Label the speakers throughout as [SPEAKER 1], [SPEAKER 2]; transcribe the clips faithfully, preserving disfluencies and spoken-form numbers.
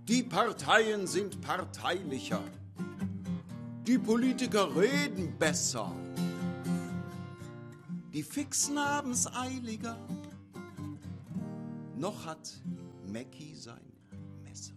[SPEAKER 1] Die Parteien sind parteilicher. Die Politiker reden besser. Die Fixen haben's eiliger. Noch hat Mackie sein Messer.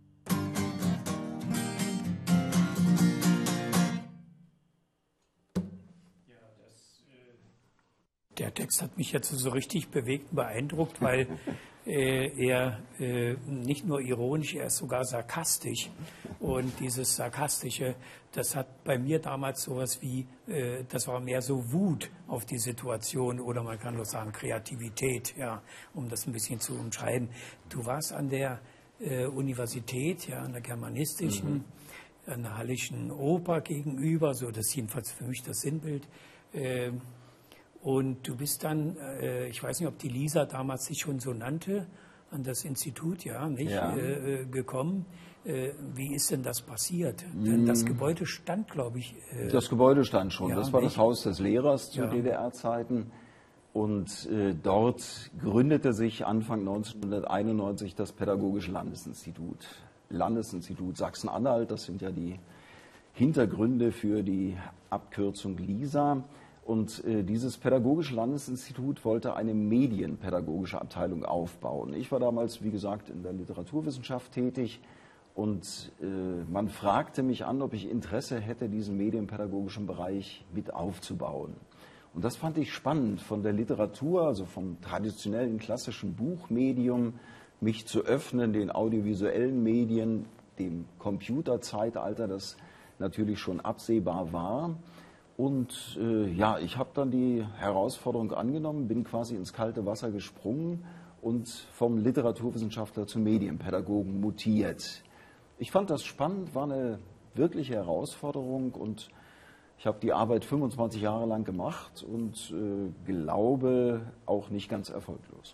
[SPEAKER 2] Der Text hat mich jetzt so richtig bewegt und beeindruckt, weil äh, er äh, nicht nur ironisch, er ist sogar sarkastisch. Und dieses Sarkastische, das hat bei mir damals sowas wie, äh, das war mehr so Wut auf die Situation oder man kann auch sagen Kreativität, ja, um das ein bisschen zu umschreiben. Du warst an der äh, Universität, ja, an der germanistischen, mhm. an der Hallischen Oper gegenüber, so das ist jedenfalls für mich das Sinnbild. Äh, Und du bist dann, äh, ich weiß nicht, ob die Lisa damals sich schon so nannte, an das Institut, ja, nicht,
[SPEAKER 3] ja.
[SPEAKER 2] Äh, gekommen. Äh, wie ist denn das passiert? Mm. Denn das Gebäude stand, glaube ich. Äh,
[SPEAKER 3] das Gebäude stand schon.
[SPEAKER 2] Ja,
[SPEAKER 3] das war
[SPEAKER 2] nicht?
[SPEAKER 3] das Haus des Lehrers zu
[SPEAKER 2] ja.
[SPEAKER 3] D D R-Zeiten. Und äh, dort gründete sich Anfang neunzehnhunderteinundneunzig das Pädagogische Landesinstitut. Landesinstitut Sachsen-Anhalt, das sind ja die Hintergründe für die Abkürzung LISA. Und äh, dieses Pädagogische Landesinstitut wollte eine medienpädagogische Abteilung aufbauen. Ich war damals, wie gesagt, in der Literaturwissenschaft tätig und äh, man fragte mich an, ob ich Interesse hätte, diesen medienpädagogischen Bereich mit aufzubauen. Und das fand ich spannend, von der Literatur, also vom traditionellen klassischen Buchmedium, mich zu öffnen, den audiovisuellen Medien, dem Computerzeitalter, das natürlich schon absehbar war. Und äh, ja, ich habe dann die Herausforderung angenommen, bin quasi ins kalte Wasser gesprungen und vom Literaturwissenschaftler zum Medienpädagogen mutiert. Ich fand das spannend, war eine wirkliche Herausforderung und ich habe die Arbeit fünfundzwanzig Jahre lang gemacht und äh, glaube auch nicht ganz erfolglos.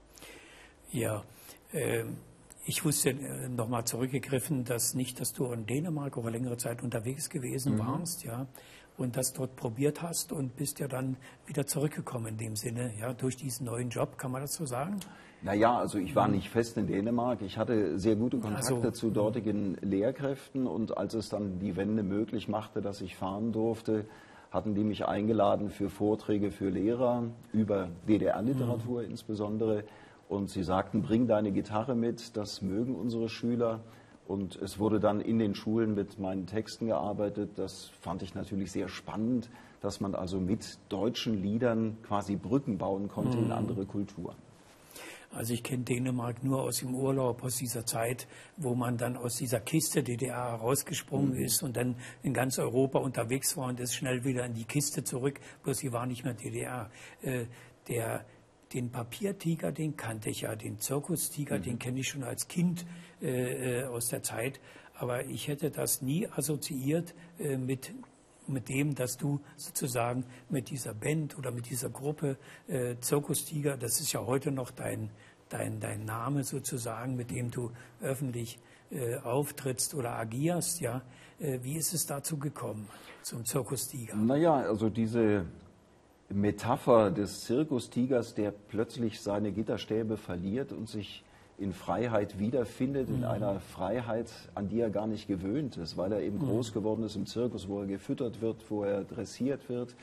[SPEAKER 2] Ja, äh, ich wusste äh, nochmal zurückgegriffen, dass nicht, dass du in Dänemark über längere Zeit unterwegs gewesen mhm. warst, ja. Und das dort probiert hast und bist ja dann wieder zurückgekommen in dem Sinne, ja, durch diesen neuen Job, kann man das so sagen?
[SPEAKER 3] Naja, also ich war nicht fest in Dänemark. Ich hatte sehr gute Kontakte
[SPEAKER 2] also,
[SPEAKER 3] zu dortigen Lehrkräften und als es dann die Wende möglich machte, dass ich fahren durfte, hatten die mich eingeladen für Vorträge für Lehrer über D D R-Literatur mhm. insbesondere. Und sie sagten, bring deine Gitarre mit, das mögen unsere Schüler. Und es wurde dann in den Schulen mit meinen Texten gearbeitet. Das fand ich natürlich sehr spannend, dass man also mit deutschen Liedern quasi Brücken bauen konnte mhm. in andere Kulturen.
[SPEAKER 2] Also ich kenne Dänemark nur aus dem Urlaub, aus dieser Zeit, wo man dann aus dieser Kiste D D R rausgesprungen mhm. ist und dann in ganz Europa unterwegs war und ist schnell wieder in die Kiste zurück, bloß sie war nicht mehr D D R. Äh, der Den Papiertiger, den kannte ich ja, den Zirkustiger, mhm. den kenne ich schon als Kind äh, aus der Zeit. Aber ich hätte das nie assoziiert äh, mit, mit dem, dass du sozusagen mit dieser Band oder mit dieser Gruppe äh, Zirkustiger, das ist ja heute noch dein, dein, dein Name sozusagen, mit dem du öffentlich äh, auftrittst oder agierst. Ja? Äh, wie ist es dazu gekommen, zum Zirkustiger?
[SPEAKER 3] Naja, also diese Metapher des Zirkustigers, der plötzlich seine Gitterstäbe verliert und sich in Freiheit wiederfindet, mhm. in einer Freiheit, an die er gar nicht gewöhnt ist, weil er eben mhm. groß geworden ist im Zirkus, wo er gefüttert wird, wo er dressiert wird.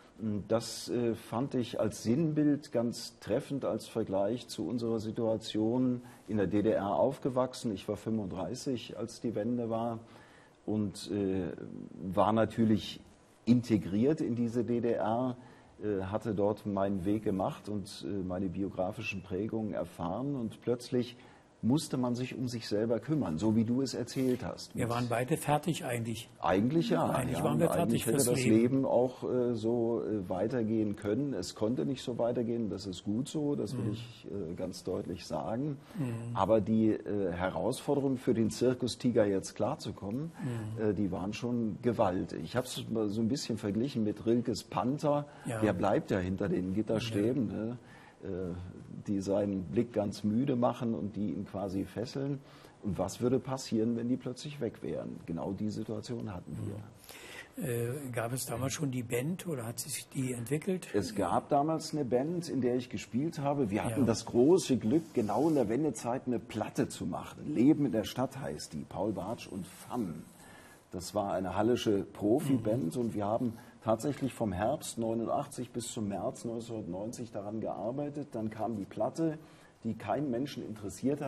[SPEAKER 3] Das äh, fand ich als Sinnbild ganz treffend als Vergleich zu unserer Situation in der D D R aufgewachsen. Ich war fünfunddreißig, als die Wende war und äh, war natürlich integriert in diese D D R, hatte dort meinen Weg gemacht und meine biografischen Prägungen erfahren und plötzlich musste man sich um sich selber kümmern, so wie du es erzählt hast.
[SPEAKER 2] Wir waren beide fertig eigentlich.
[SPEAKER 3] Eigentlich ja.
[SPEAKER 2] Eigentlich
[SPEAKER 3] ja.
[SPEAKER 2] waren wir fertig
[SPEAKER 3] Eigentlich hätte
[SPEAKER 2] fürs
[SPEAKER 3] das
[SPEAKER 2] Leben.
[SPEAKER 3] Leben auch äh, so äh, weitergehen können. Es konnte nicht so weitergehen, das ist gut so, das will mhm. ich äh, ganz deutlich sagen. Mhm. Aber die äh, Herausforderungen für den Zirkustiger jetzt klarzukommen, mhm. äh, die waren schon gewaltig. Ich habe es so ein bisschen verglichen mit Rilkes Panther, ja. der bleibt ja hinter den Gitterstäben. Ja. Ne? Die seinen Blick ganz müde machen und die ihn quasi fesseln. Und was würde passieren, wenn die plötzlich weg wären? Genau die Situation hatten wir.
[SPEAKER 2] Äh, gab es damals schon die Band oder hat sich die entwickelt?
[SPEAKER 3] Es gab damals eine Band, in der ich gespielt habe. Wir hatten
[SPEAKER 2] Ja.
[SPEAKER 3] das große Glück, genau in der Wendezeit eine Platte zu machen. Leben in der Stadt heißt die, Paul Bartsch und Fun. Das war eine hallische Profiband mhm. und wir haben tatsächlich vom Herbst neunundachtzig bis zum März neunzehnhundertneunzig daran gearbeitet. Dann kam die Platte, die keinen Menschen interessiert hat.